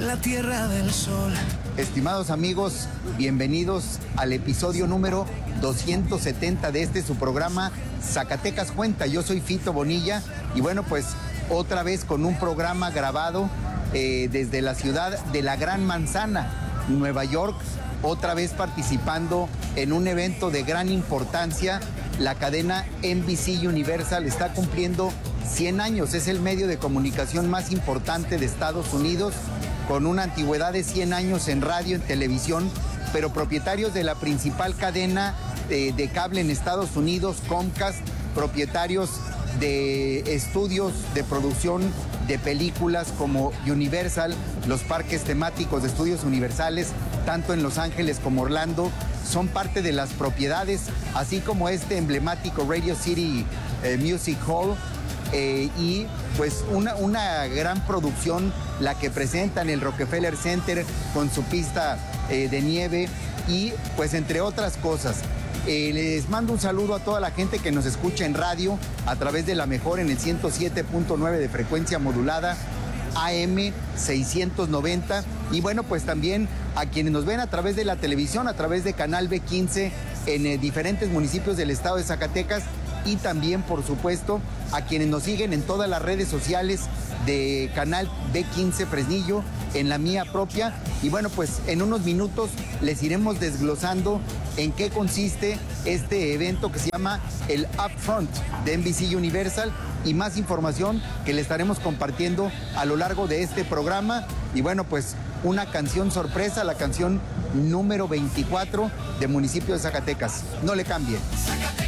la tierra del sol. Estimados amigos, bienvenidos al episodio número 270 de su programa Zacatecas Cuenta. Yo soy Fito Bonilla y bueno, pues otra vez con un programa grabado desde la ciudad de la Gran Manzana, Nueva York, otra vez participando en un evento de gran importancia. La cadena NBC Universal está cumpliendo 100 años, es el medio de comunicación más importante de Estados Unidos, con una antigüedad de 100 años en radio, en televisión, pero propietarios de la principal cadena de cable en Estados Unidos, Comcast, propietarios de estudios de producción de películas como Universal, los parques temáticos de estudios universales, tanto en Los Ángeles como Orlando, son parte de las propiedades, así como este emblemático Radio City Music Hall, y pues una gran producción la que presentan el Rockefeller Center con su pista de nieve y pues entre otras cosas. Les mando un saludo a toda la gente que nos escucha en radio a través de La Mejor en el 107.9 de frecuencia modulada, AM 690, y bueno, pues también a quienes nos ven a través de la televisión, a través de Canal B15 en diferentes municipios del estado de Zacatecas, y también, por supuesto, a quienes nos siguen en todas las redes sociales de Canal B15 Fresnillo, en la mía propia. Y bueno, pues en unos minutos les iremos desglosando en qué consiste este evento que se llama el Upfront de NBC Universal, y más información que le estaremos compartiendo a lo largo de este programa. Y bueno, pues una canción sorpresa, la canción número 24 de municipio de Zacatecas. No le cambie.